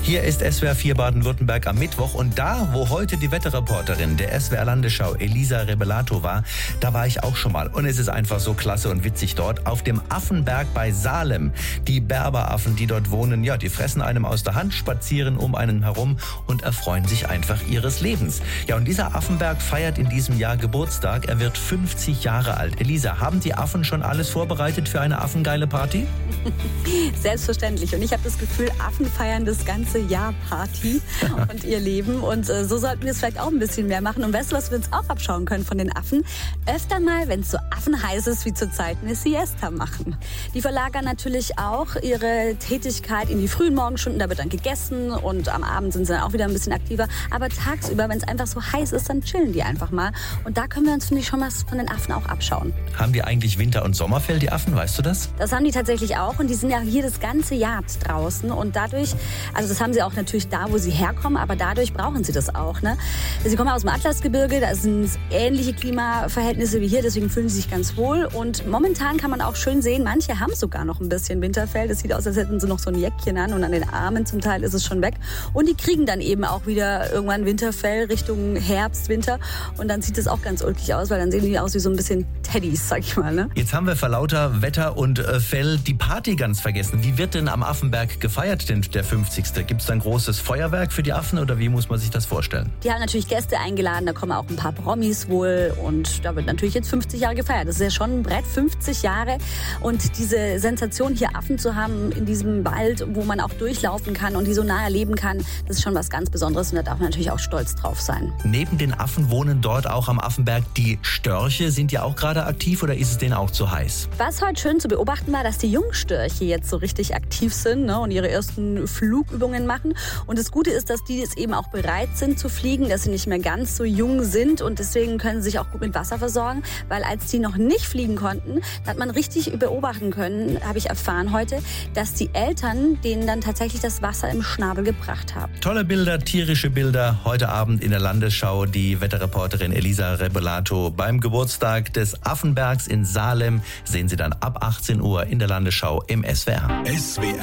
Hier ist SWR 4 Baden-Württemberg am Mittwoch und da, wo heute die Wetterreporterin der SWR Landesschau Elisa Rebelato war, da war ich auch schon mal. Und es ist einfach so klasse und witzig dort auf dem Affenberg bei Salem. Die Berberaffen, die dort wohnen, ja, die fressen einem aus der Hand, spazieren um einen herum und erfreuen sich einfach ihres Lebens. Ja, und dieser Affenberg feiert in diesem Jahr Geburtstag. Er wird 50 Jahre alt. Elisa, haben die Affen schon alles vorbereitet für eine affengeile Party? Selbstverständlich. Und ich habe das Gefühl, Affen feiern das ganze Jahr Party und ihr Leben. Und so sollten wir es vielleicht auch ein bisschen mehr machen. Und weißt du, was wir uns auch abschauen können von den Affen? Öfter mal, wenn es so affenheiß ist wie zurzeit, eine Siesta machen. Die verlagern natürlich auch ihre Tätigkeit in die frühen Morgenstunden. Da wird dann gegessen und am Abend sind sie dann auch wieder ein bisschen aktiver. Aber tagsüber, wenn es einfach so heiß ist, dann chillen die einfach mal. Und da können wir uns, finde ich, schon was von den Affen auch abschauen. Haben die eigentlich Winter- und Sommerfell, die Affen? Weißt du das? Das haben die tatsächlich auch. Und die sind ja hier das ganze Jahr draußen. Und dadurch, also das haben sie auch natürlich da, wo sie herkommen, aber dadurch brauchen sie das auch. Ne? Sie kommen aus dem Atlasgebirge, da sind ähnliche Klimaverhältnisse wie hier, deswegen fühlen sie sich ganz wohl. Und momentan kann man auch schön sehen, manche haben sogar noch ein bisschen Winterfell. Das sieht aus, als hätten sie noch so ein Jäckchen an und an den Armen zum Teil ist es schon weg. Und die kriegen dann eben auch wieder irgendwann Winterfell Richtung Herbst, Winter. Und dann sieht es auch ganz ulkig aus, weil dann sehen die aus wie so ein bisschen Teddys, sag ich mal. Ne? Jetzt haben wir vor lauter Wetter und Fell die Party ganz vergessen. Wie wird denn am Affenberg gefeiert, denn der 50.? Gibt es da ein großes Feuerwerk für die Affen oder wie muss man sich das vorstellen? Die haben natürlich Gäste eingeladen, da kommen auch ein paar Promis wohl und da wird natürlich jetzt 50 Jahre gefeiert. Das ist ja schon ein Brett, 50 Jahre. Und diese Sensation, hier Affen zu haben in diesem Wald, wo man auch durchlaufen kann und die so nah erleben kann, das ist schon was ganz Besonderes und da darf man natürlich auch stolz drauf sein. Neben den Affen wohnen dort auch am Affenberg die Störche. Sind die auch gerade aktiv oder ist es denen auch zu heiß? Was heute schön zu beobachten war, dass die Jungstörche jetzt so richtig aktiv sind, ne, und ihre ersten Flugübungen machen. Und das Gute ist, dass die jetzt eben auch bereit sind zu fliegen, dass sie nicht mehr ganz so jung sind und deswegen können sie sich auch gut mit Wasser versorgen, weil als die noch nicht fliegen konnten, da hat man richtig beobachten können, habe ich erfahren heute, dass die Eltern denen dann tatsächlich das Wasser im Schnabel gebracht haben. Tolle Bilder, tierische Bilder. Heute Abend in der Landesschau die Wetterreporterin Elisa Rebelato. Beim Geburtstag des Affenbergs in Salem sehen Sie dann ab 18 Uhr in der Landesschau im SWR. SWR